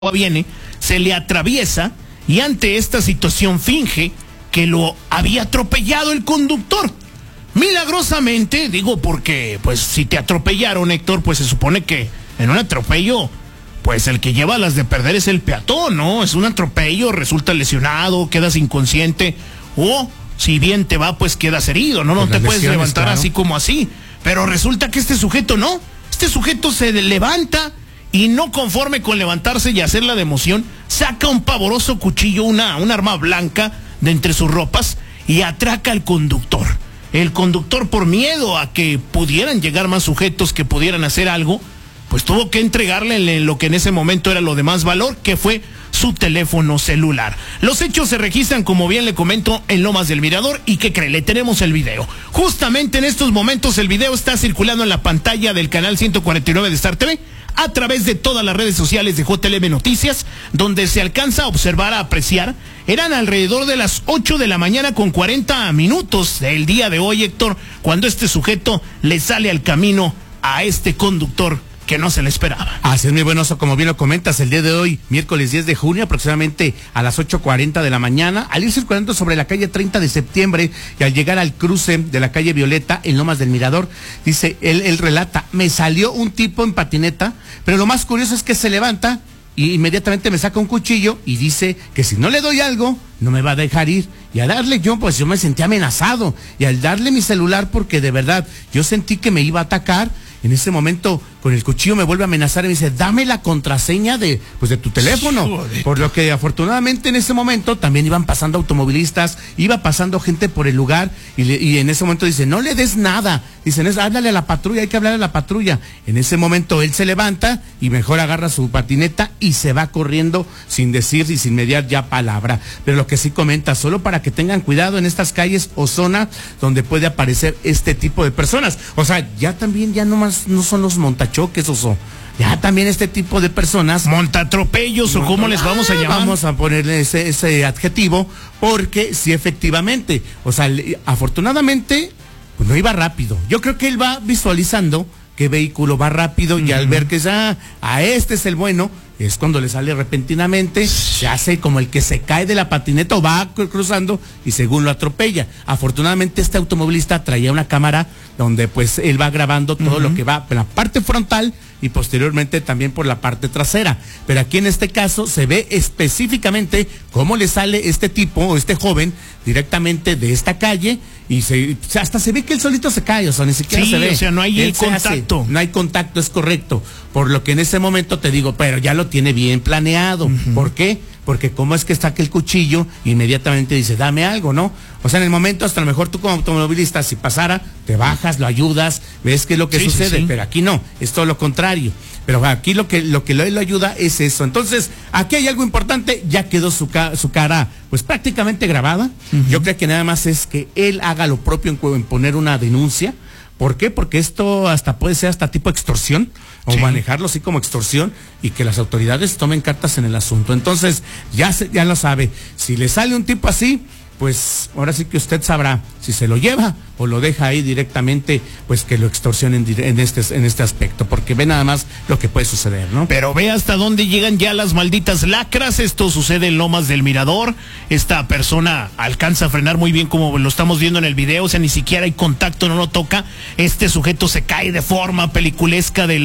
viene, se le atraviesa y ante esta situación finge que lo había atropellado el conductor. Milagrosamente, digo porque pues si te atropellaron, Héctor, pues se supone que en un atropello pues el que lleva las de perder es el peatón, ¿no? Es un atropello, resulta lesionado, quedas inconsciente o si bien te va pues quedas herido, ¿no? No te puedes levantar así como así. Pero resulta que este sujeto no, este sujeto se levanta y no conforme con levantarse y hacerla de emoción, saca un pavoroso cuchillo, una arma blanca de entre sus ropas y atraca al conductor. El conductor, por miedo a que pudieran llegar más sujetos que pudieran hacer algo, pues tuvo que entregarle lo que en ese momento era lo de más valor, que fue su teléfono celular. Los hechos se registran, como bien le comento, en Lomas del Mirador. ¿Y qué cree? Le tenemos el video. Justamente en estos momentos el video está circulando en la pantalla del canal 149 de Star TV, a través de todas las redes sociales de JLM Noticias, donde se alcanza a observar, a apreciar. Eran alrededor de las 8 de la mañana con 40 minutos del día de hoy, Héctor, cuando este sujeto le sale al camino a este conductor que no se le esperaba. Así es, mi buen Oso, como bien lo comentas, el día de hoy, miércoles 10 de junio, aproximadamente a las 8:40 de la mañana, al ir circulando sobre la calle 30 de septiembre y al llegar al cruce de la calle Violeta en Lomas del Mirador, dice, él relata, me salió un tipo en patineta, pero lo más curioso es que se levanta y inmediatamente me saca un cuchillo y dice que si no le doy algo, no me va a dejar ir. Y a darle yo me sentí amenazado. Y al darle mi celular, porque de verdad yo sentí que me iba a atacar, en ese momento con el cuchillo me vuelve a amenazar y me dice, dame la contraseña de tu teléfono. Joder. Por lo que afortunadamente en ese momento también iban pasando automovilistas, iba pasando gente por el lugar y en ese momento dice, no le des nada. Dicen, háblale a la patrulla, hay que hablarle a la patrulla. En ese momento él se levanta y mejor agarra su patineta y se va corriendo sin decir y sin mediar ya palabra. Pero lo que sí comenta, solo para que tengan cuidado en estas calles o zona donde puede aparecer este tipo de personas. O sea, ya también no son los montachoques, Oso. Ya también este tipo de personas. Montatropellos o cómo les vamos a llamar. Vamos a ponerle ese adjetivo, porque sí, efectivamente. O sea, afortunadamente, pues no iba rápido. Yo creo que él va visualizando qué vehículo va rápido y al ver que ya este es el bueno, es cuando le sale repentinamente, se hace como el que se cae de la patineta o va cruzando y según lo atropella. Afortunadamente este automovilista traía una cámara donde pues él va grabando todo lo que va por la parte frontal y posteriormente también por la parte trasera. Pero aquí en este caso se ve específicamente cómo le sale este tipo o este joven directamente de esta calle y hasta se ve que él solito se cae, o sea, ni siquiera se ve. O sea, no hay contacto. No hay contacto, es correcto. Por lo que en ese momento te digo, pero ya lo tiene bien planeado. ¿Por qué? Porque cómo es que saca el cuchillo, inmediatamente dice, dame algo, ¿no? O sea, en el momento, hasta a lo mejor tú como automovilista, si pasara, te bajas, lo ayudas, ves qué es lo que sucede, sí. Pero aquí no, es todo lo contrario. Pero aquí lo que lo ayuda es eso. Entonces, aquí hay algo importante, ya quedó su cara, pues prácticamente grabada. Yo creo que nada más es que él haga lo propio en poner una denuncia. ¿Por qué? Porque esto hasta puede ser hasta tipo extorsión, o manejarlo así como extorsión, y que las autoridades tomen cartas en el asunto. Entonces, ya lo sabe, si le sale un tipo así, pues ahora sí que usted sabrá si se lo lleva o lo deja ahí directamente, pues que lo extorsionen en este aspecto, porque ve nada más lo que puede suceder, ¿no? Pero ve hasta dónde llegan ya las malditas lacras. Esto sucede en Lomas del Mirador. Esta persona alcanza a frenar muy bien, como lo estamos viendo en el video, o sea, ni siquiera hay contacto, no lo toca. Este sujeto se cae de forma peliculesca de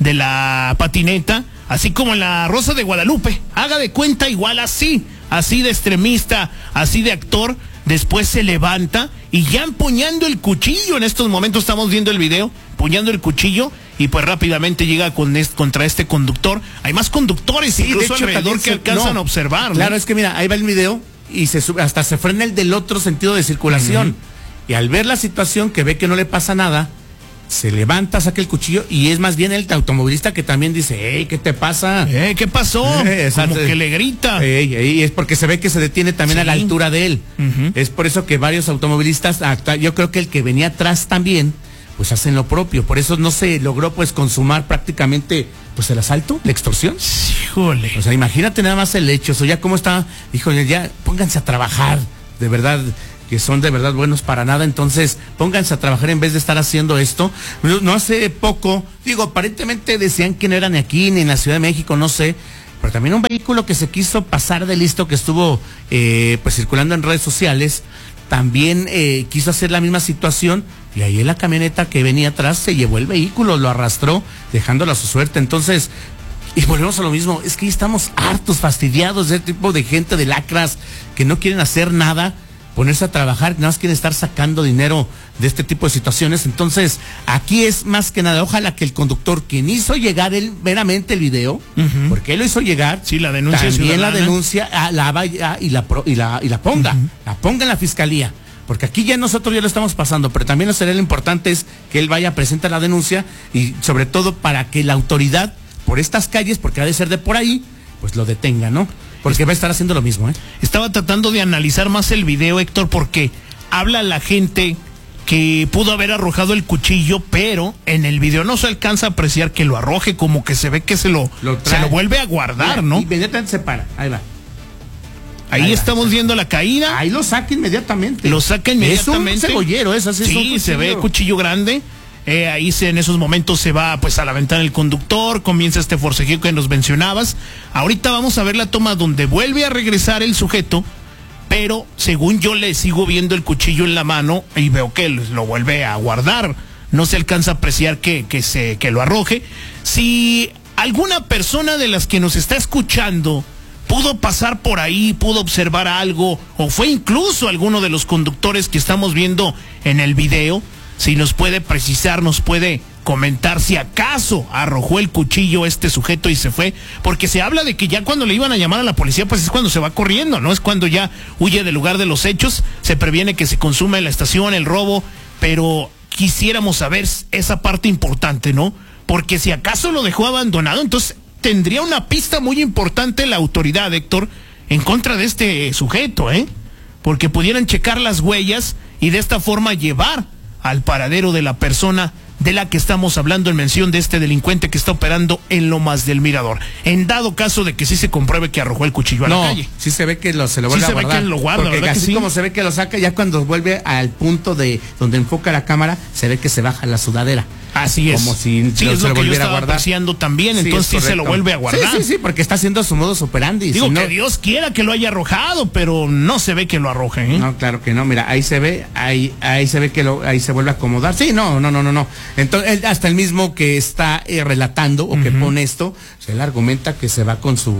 la patineta, así como en La Rosa de Guadalupe. Haga de cuenta, igual así de extremista, así de actor. Después se levanta y ya empuñando el cuchillo, en estos momentos estamos viendo el video, empuñando el cuchillo y pues rápidamente llega contra este conductor. Hay más conductores, incluso alrededor, que alcanzan a observar, ¿no? Claro, es que mira, ahí va el video y hasta se frena el del otro sentido de circulación. Y al ver la situación, que ve que no le pasa nada, se levanta, saca el cuchillo y es más bien el automovilista que también dice, hey, ¿qué te pasa? ¿Qué pasó? Como que le grita. Y es porque se ve que se detiene también a la altura de él. Es por eso que varios automovilistas, yo creo que el que venía atrás también, pues hacen lo propio. Por eso no se logró pues consumar prácticamente pues el asalto, la extorsión. Híjole. O sea, imagínate nada más el hecho. O sea, ya cómo está, híjole, ya pónganse a trabajar, de verdad, que son de verdad buenos para nada. Entonces pónganse a trabajar en vez de estar haciendo esto. No hace poco, digo, aparentemente decían que no eran aquí ni en la Ciudad de México, no sé, pero también un vehículo que se quiso pasar de listo, que estuvo pues circulando en redes sociales, también quiso hacer la misma situación, y ahí en la camioneta que venía atrás se llevó el vehículo, lo arrastró, dejándolo a su suerte. Entonces, y volvemos a lo mismo, es que ya estamos hartos, fastidiados de ese tipo de gente, de lacras, que no quieren hacer nada, ponerse a trabajar, nada más quieren estar sacando dinero de este tipo de situaciones. Entonces, aquí es más que nada, ojalá que el conductor, quien hizo llegar meramente el video, porque él lo hizo llegar, sí, la denuncia también ciudadana, la denuncia la vaya y la ponga, la ponga en la fiscalía. Porque aquí ya nosotros ya lo estamos pasando, pero también lo importante es que él vaya, presente la denuncia, y sobre todo para que la autoridad, por estas calles, porque ha de ser de por ahí, pues lo detenga, ¿no? Porque va a estar haciendo lo mismo, ¿eh? Estaba tratando de analizar más el video, Héctor, porque habla la gente que pudo haber arrojado el cuchillo, pero en el video no se alcanza a apreciar que lo arroje, como que se ve que se lo vuelve a guardar. Mira, ¿no? Inmediatamente se para, ahí va. Ahí estamos viendo la caída. Ahí lo saca inmediatamente. Lo saca inmediatamente. Es un cebollero, eso sí. Sí, se ve cuchillo grande. Ahí en esos momentos se va pues a la ventana el conductor, comienza este forcejeo que nos mencionabas. Ahorita vamos a ver la toma donde vuelve a regresar el sujeto, pero según yo le sigo viendo el cuchillo en la mano y veo que lo vuelve a guardar. No se alcanza a apreciar que lo arroje. Si alguna persona de las que nos está escuchando pudo pasar por ahí, pudo observar algo, o fue incluso alguno de los conductores que estamos viendo en el video, si nos puede precisar, nos puede comentar si acaso arrojó el cuchillo este sujeto y se fue, porque se habla de que ya cuando le iban a llamar a la policía, pues es cuando se va corriendo, ¿no? Es cuando ya huye del lugar de los hechos, se previene que se consume la estación, el robo, pero quisiéramos saber esa parte importante, ¿no? Porque si acaso lo dejó abandonado, entonces tendría una pista muy importante la autoridad, Héctor, en contra de este sujeto, ¿eh? Porque pudieran checar las huellas y de esta forma llevar al paradero de la persona de la que estamos hablando en mención de este delincuente que está operando en Lomas del Mirador. En dado caso de que sí se compruebe que arrojó el cuchillo a la calle. Sí se ve que se lo vuelve a guardar. Sí se ve que lo guarda, porque ¿verdad? Así que sí? Como se ve que lo saca, ya cuando vuelve al punto de donde enfoca la cámara, se ve que se baja la sudadera. Así es. Como si sí, es lo que yo estaba apreciando también, sí, entonces sí se lo vuelve a guardar. Sí, porque está haciendo su modus operandi. Digo, que Dios quiera que lo haya arrojado, pero no se ve que lo arroje, ¿eh? No, claro que no, mira, ahí se ve que ahí se vuelve a acomodar. Sí, no. Entonces, él, hasta el mismo que está relatando o que pone esto, él argumenta que se va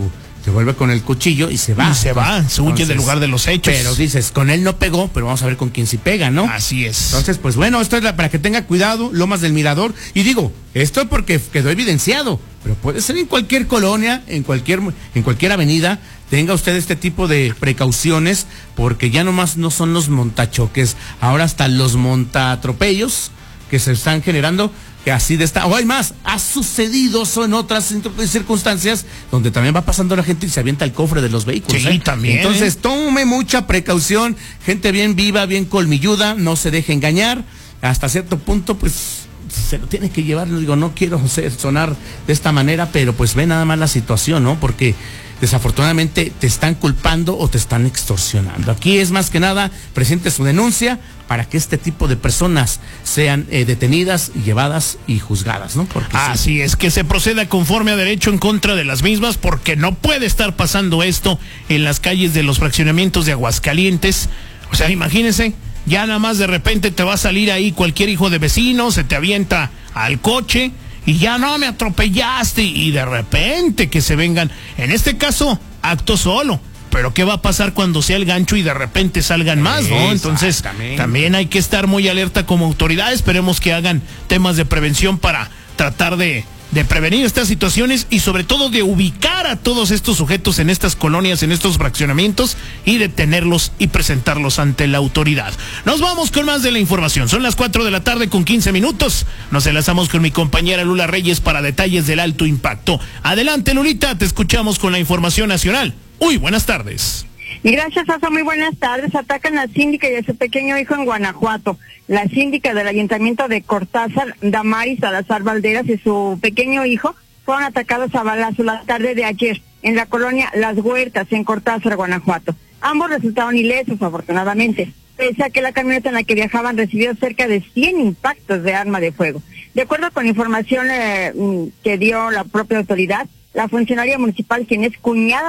se vuelve con el cuchillo y se va. Se huye del lugar de los hechos. Pero dices, con él no pegó, pero vamos a ver con quién sí pega, ¿no? Así es. Entonces, pues bueno, esto es para que tenga cuidado, Lomas del Mirador. Y digo, esto porque quedó evidenciado, pero puede ser en cualquier colonia, en cualquier avenida. Tenga usted este tipo de precauciones, porque ya nomás no son los montachoques, ahora hasta los montatropellos que se están generando, que así o hay más, ha sucedido eso en otras circunstancias donde también va pasando la gente y se avienta el cofre de los vehículos. Sí, también. Entonces, tome mucha precaución, gente bien viva, bien colmilluda, no se deje engañar, hasta cierto punto, pues, se lo tiene que llevar, digo, no quiero sonar de esta manera, pero pues ve nada más la situación, ¿no? Porque desafortunadamente te están culpando o te están extorsionando. Aquí es más que nada, presente su denuncia para que este tipo de personas sean detenidas, llevadas y juzgadas, ¿no? Porque así es, que se proceda conforme a derecho en contra de las mismas, porque no puede estar pasando esto en las calles de los fraccionamientos de Aguascalientes. O sea, imagínense, ya nada más de repente te va a salir ahí cualquier hijo de vecino, se te avienta al coche y ya no me atropellaste, y de repente que se vengan, en este caso, acto solo. Pero ¿qué va a pasar cuando sea el gancho y de repente salgan más, no? Entonces, también hay que estar muy alerta como autoridad. Esperemos que hagan temas de prevención para tratar de prevenir estas situaciones y sobre todo de ubicar a todos estos sujetos en estas colonias, en estos fraccionamientos, y detenerlos y presentarlos ante la autoridad. Nos vamos con más de la información. Son las 4 de la tarde con 15 minutos. Nos enlazamos con mi compañera Lula Reyes para detalles del alto impacto. Adelante, Lulita, te escuchamos con la información nacional. Uy, buenas tardes. Gracias, Oso. Muy buenas tardes. Atacan a síndica y a su pequeño hijo en Guanajuato. La síndica del ayuntamiento de Cortázar, Damaris Salazar Valderas, y su pequeño hijo fueron atacados a balazos la tarde de ayer en la colonia Las Huertas, en Cortázar, Guanajuato. Ambos resultaron ilesos, afortunadamente, pese a que la camioneta en la que viajaban recibió cerca de 100 impactos de arma de fuego. De acuerdo con información que dio la propia autoridad, la funcionaria municipal, quien es cuñada